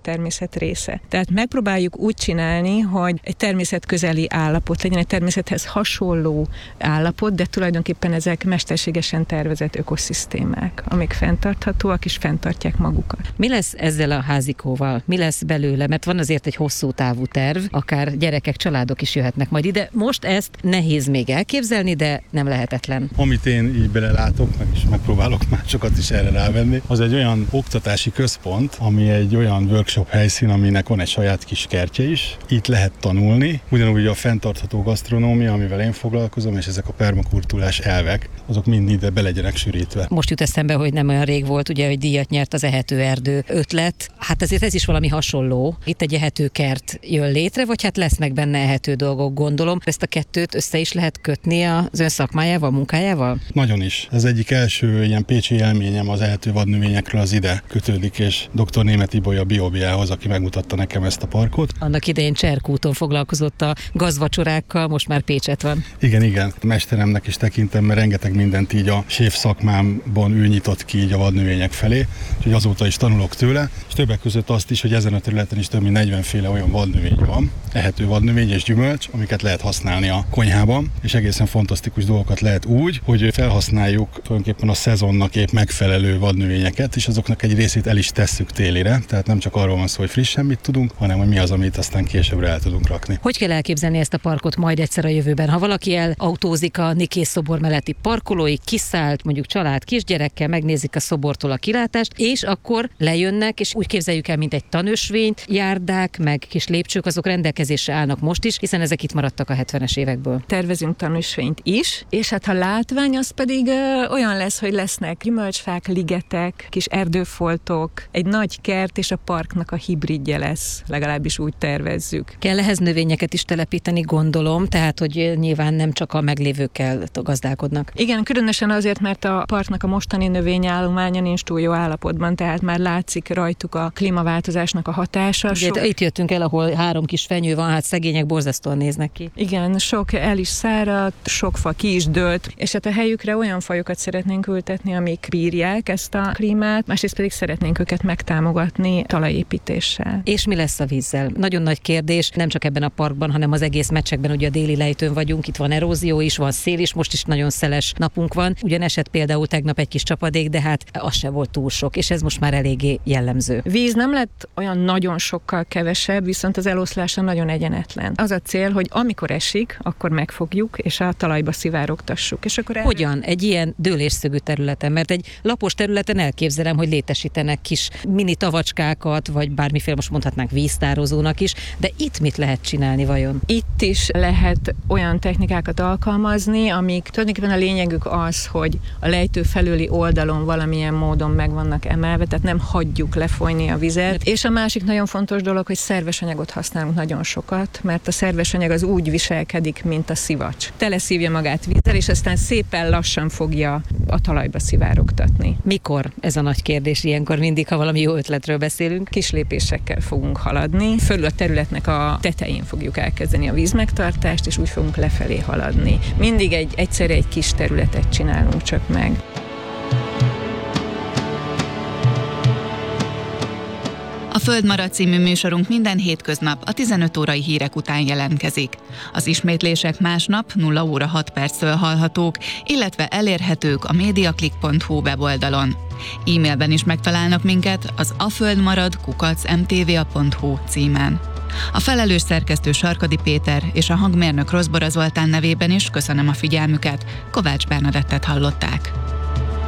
természet része. Tehát megpróbáljuk úgy csinálni, hogy egy természetközeli állapot legyen, egy természethez hasonló állapot, de tulajdonképpen ezek mesterségesen tervezett ökoszisztémák, amik fenntarthatóak és fenntartják magukat. Mi lesz ezzel a házikóval? Mi lesz belőle? Mert van azért egy hosszú távú terv, akár gyerekek, családok is jöhetnek majd ide. Most ezt nehéz még elképzelni, de nem lehetetlen. Amit én így belelátok, meg is megpróbálok másokat is erre rávenni, az egy olyan oktatási központ, ami egy olyan workshop helyszín, aminek van egy saját kis kertje is. Itt lehet tanulni, ugyanúgy a fenntartható gasztronómia, amivel én foglalkozom, és ezek a permakultúrás elvek, azok mind ide be legyenek sűrítve. Most jut eszembe, hogy nem olyan rég volt, ugye, hogy díjat nyert az ehető erdő ötlet. Hát azért ez is valami hasonló. Itt egy ehetőkert jön létre, vagy hát lesznek benne ehető dolgok, gondolom. Ezt a kettőt össze is lehet kötni az ön szakmájával, munkájával? Nagyon is. Ez egyik első ilyen pécsi élményem az ehető vadnövényekről az ide kötődik, és dr. Németh Ibolya bióbiához, aki megmutatta nekem ezt a parkot. Annak idején Cserkúton foglalkozott a gazvacsorákkal, most már Pécset van. Igen. Mesteremnek is tekintem, mert rengeteg mindent így a séf szakmámban ő nyitott ki így a vadnövények felé, úgyhogy azóta is tanulok tőle, és többek között azt is, hogy ezen a területen is több mint 40 féle olyan vadnövény van, ehető vadnövény és gyümölcs, amiket lehet használni a konyhában, és egészen fantasztikus dolgokat lehet úgy, hogy felhasználjuk tulajdonképpen a szezonnak épp megfelelő vadnövényeket, és azoknak egy részét el is tesszük télire, tehát nem csak arról van szó, hogy frissen mit tudunk, hanem hogy mi az, amit aztán későbbre el tudunk rakni. Hogy kell elképzelni ezt a parkot majd egyszer a jövőben? Ha valaki elautózik a Nikész szobor melletti parkolóig, kiszállt mondjuk család kisgyerekkel, megnézik a szobortól a kilátást, és akkor lejönnek, és úgy képzeljük el, mint egy tanösvényt, járdák, meg kis lépcsők, azok rendelkezésre állnak most is, hiszen ezek itt maradtak a 70-es évekből. Tervezünk tanösvényt is, és hát a látvány az pedig olyan lesz, hogy lesznek gyümölcsfák, ligetek, kis erdőfoltok, egy nagy kert, és a parknak a hibridje lesz, legalábbis úgy tervezzük. Kell ehhez növényeket is telepíteni, gondolom, tehát hogy nyilván nem csak a meglévőkkel gazdálkodnak. Igen, különösen azért, mert a parknak a mostani növényállománya nincs túl jó állapotban, tehát már látszik rajtuk a klímaváltozásnak a hatása. Ugye, itt jöttünk el, ahol 3 kis fenyő van, hát szegények borzasztóan néznek ki. Igen, sok el is száradt, sok fa ki is dőlt, és hát a helyükre olyan fajokat szeretnénk ültetni, amik bírják ezt a klímát, másrészt pedig szeretnénk őket megtámogatni talajépítéssel. És mi lesz a vízzel? Nagyon nagy kérdés, nem csak ebben a parkban, hanem az egész Mecsekben, ugye a déli lejtőn vagyunk, itt van erózió is, van szél is, most is nagyon szeles napunk van. Ugyan esett például tegnap egy kis csapadék, de hát az se volt túl sok, és ez most már eléggé jellemző. Víz nem lett olyan nagyon sokkal kevesebb, viszont az eloszlása nagyon egyenetlen. Az a cél, hogy amikor esik, akkor megfogjuk, és a talajba szivárogtassuk. És akkor hogyan egy ilyen dőlésszögű területen? Mert egy lapos területen elképzelem, hogy létesítenek kis mini tavacskákat, vagy bármiféle, most mondhatnánk víztározónak is, de itt mit lehet csinálni vajon? Itt is lehet olyan technikákat alkalmazni, amik tulajdonképpen a lényegük az, hogy a lejtő felüli oldalon valamilyen módon meg vannak emelve, tehát nem hagyjuk lefolyni a vizet. És a másik nagyon fontos dolog, hogy szerves anyagot használunk nagyon sokat, mert a szerves anyag az úgy viselkedik, mint a szivacs. Teleszívja magát vízzel, és aztán szépen lassan fogja a talajba szivárogtatni. Mikor? Ez a nagy kérdés ilyenkor mindig, ha valami jó ötletről beszélünk. Kis lépésekkel fogunk haladni. Fölül a területnek a tetején fogjuk elkezdeni a vízmegtartást, és úgy fogunk lefelé haladni. Mindig egyszerre egy kis területet csinálunk csak meg. A Föld marad című műsorunk minden hétköznap a 15 órai hírek után jelentkezik. Az ismétlések másnap 0 óra 6 perctől hallhatók, illetve elérhetők a mediaclick.hu weboldalon. E-mailben is megtalálnak minket az aföldmarad@mtva.hu címen. A felelős szerkesztő Sarkadi Péter és a hangmérnök Rozbora Zoltán nevében is köszönöm a figyelmüket, Kovács Bernadettet hallották.